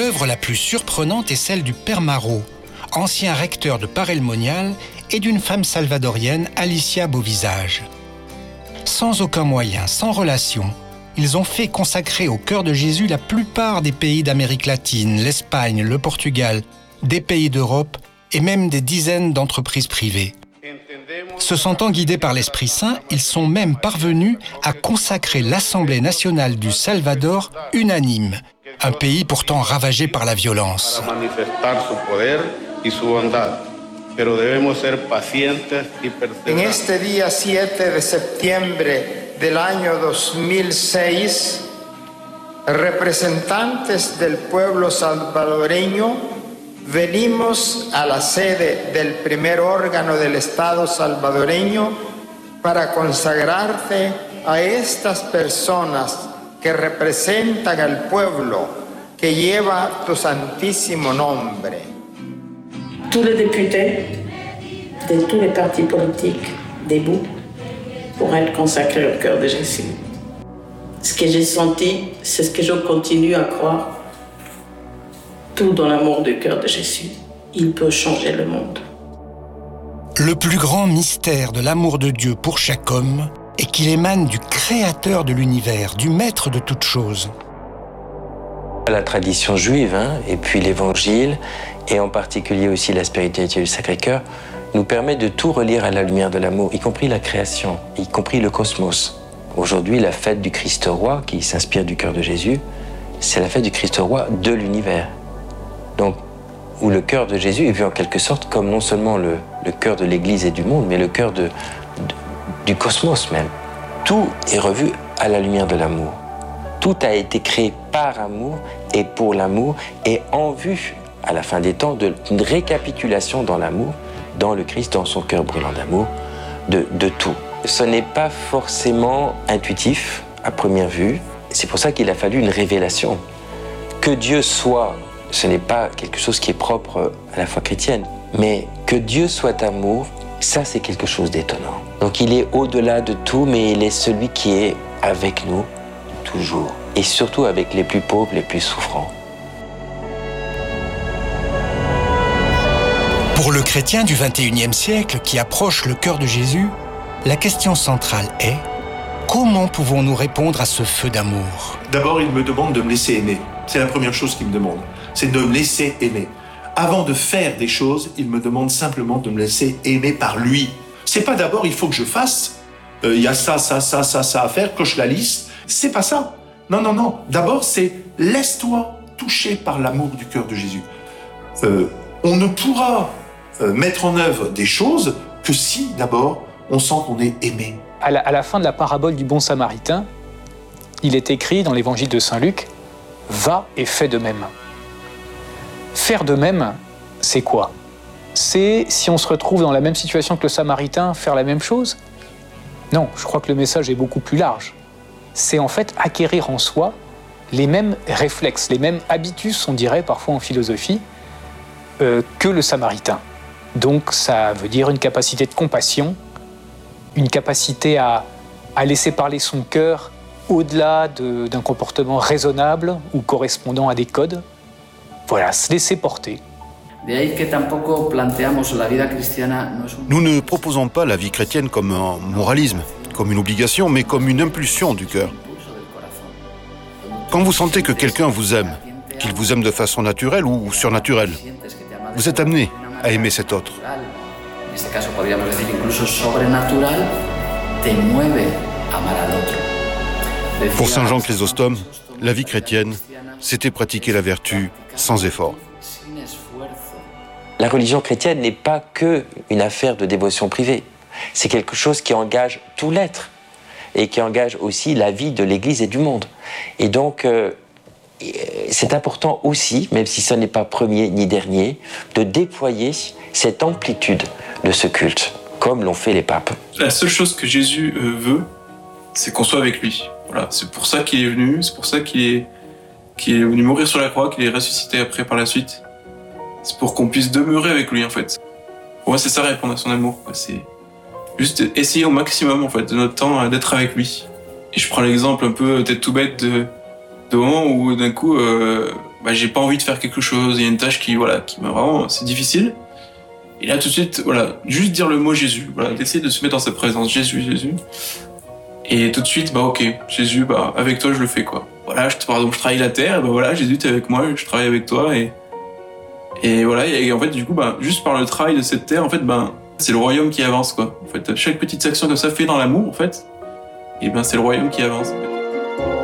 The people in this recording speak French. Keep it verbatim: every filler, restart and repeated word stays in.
l'œuvre la plus surprenante est celle du père Marot, ancien recteur de Paray-le-Monial, et d'une femme salvadorienne, Alicia Beauvisage. Sans aucun moyen, sans relation, ils ont fait consacrer au cœur de Jésus la plupart des pays d'Amérique latine, l'Espagne, le Portugal, des pays d'Europe et même des dizaines d'entreprises privées. Se sentant guidés par l'Esprit Saint, ils sont même parvenus à consacrer l'Assemblée nationale du Salvador unanime, un pays pourtant ravagé par la violence. En este día siete de septiembre del año dos mil seis, representantes del pueblo salvadoreño, venimos a la sede del primer órgano del Estado salvadoreño para consagrarte a estas personas que representan al pueblo que lleva tu santísimo nombre. Tous les députés de tous les partis politiques debout pour être consacrés au cœur de Jésus. Ce que j'ai senti, c'est ce que je continue à croire. Tout dans l'amour du cœur de Jésus, il peut changer le monde. Le plus grand mystère de l'amour de Dieu pour chaque homme est qu'il émane du Créateur de l'univers, du Maître de toutes choses. La tradition juive, hein, et puis l'Évangile, et en particulier aussi la spiritualité du Sacré-Cœur, nous permet de tout relire à la lumière de l'amour, y compris la création, y compris le cosmos. Aujourd'hui, la fête du Christ roi, qui s'inspire du cœur de Jésus, c'est la fête du Christ roi de l'univers. Donc, où le cœur de Jésus est vu en quelque sorte comme non seulement le, le cœur de l'Église et du monde, mais le cœur de, de, du cosmos même. Tout est revu à la lumière de l'amour. Tout a été créé par amour et pour l'amour et en vue, à la fin des temps, d'une récapitulation dans l'amour, dans le Christ, dans son cœur brûlant d'amour, de, de tout. Ce n'est pas forcément intuitif à première vue. C'est pour ça qu'il a fallu une révélation. Que Dieu soit, ce n'est pas quelque chose qui est propre à la foi chrétienne, mais que Dieu soit amour, ça c'est quelque chose d'étonnant. Donc il est au-delà de tout, mais il est celui qui est avec nous toujours, et surtout avec les plus pauvres, les plus souffrants. Pour le chrétien du vingt et unième siècle qui approche le cœur de Jésus, la question centrale est « Comment pouvons-nous répondre à ce feu d'amour ?» D'abord, il me demande de me laisser aimer. C'est la première chose qu'il me demande. C'est de me laisser aimer. Avant de faire des choses, il me demande simplement de me laisser aimer par lui. C'est pas d'abord, il faut que je fasse. Il euh, y a ça, ça, ça, ça, ça à faire, coche la liste. C'est pas ça. Non, non, non. D'abord, c'est laisse-toi toucher par l'amour du cœur de Jésus. Euh, on ne pourra euh, mettre en œuvre des choses que si, d'abord, on sent qu'on est aimé. À la, à la fin de la parabole du bon samaritain, il est écrit dans l'évangile de saint Luc, « Va et fais de même ». Faire de même, c'est quoi? C'est, si on se retrouve dans la même situation que le samaritain, faire la même chose? Non, je crois que le message est beaucoup plus large. C'est en fait acquérir en soi les mêmes réflexes, les mêmes habitus, on dirait parfois en philosophie, euh, que le samaritain. Donc ça veut dire une capacité de compassion, une capacité à, à laisser parler son cœur au-delà de, d'un comportement raisonnable ou correspondant à des codes. Voilà, se laisser porter. Nous ne proposons pas la vie chrétienne comme un moralisme, comme une obligation, mais comme une impulsion du cœur. Quand vous sentez que quelqu'un vous aime, qu'il vous aime de façon naturelle ou surnaturelle, vous êtes amené à aimer cet autre. Pour saint Jean Chrysostome, la vie chrétienne, c'était pratiquer la vertu sans effort. La religion chrétienne n'est pas qu'une affaire de dévotion privée. C'est quelque chose qui engage tout l'être et qui engage aussi la vie de l'Église et du monde. Et donc, euh, c'est important aussi, même si ce n'est pas premier ni dernier, de déployer cette amplitude de ce culte, comme l'ont fait les papes. La seule chose que Jésus euh, veut, c'est qu'on soit avec lui. Voilà, c'est pour ça qu'il est venu, c'est pour ça qu'il est, qu'il est venu mourir sur la croix, qu'il est ressuscité après par la suite. C'est pour qu'on puisse demeurer avec lui, en fait. Pour moi, c'est ça, répondre à son amour. C'est juste essayer au maximum, en fait, de notre temps d'être avec lui. Et je prends l'exemple un peu, peut-être tout bête, de, de moment où, d'un coup, euh, bah, j'ai pas envie de faire quelque chose, il y a une tâche qui, voilà, qui m'a vraiment, c'est difficile. Et là, tout de suite, voilà, juste dire le mot Jésus, voilà, d'essayer de se mettre dans sa présence, Jésus, Jésus. Et tout de suite, bah, ok, Jésus, bah, avec toi, je le fais, quoi. Voilà, je, par exemple, je travaille la terre, et bah, voilà, Jésus, t'es avec moi, je travaille avec toi, et, et voilà, et en fait, du coup, bah, juste par le travail de cette terre, en fait, ben, c'est le royaume qui avance, quoi. En fait, chaque petite action que ça fait dans l'amour, en fait, et ben, c'est le royaume qui avance, en fait.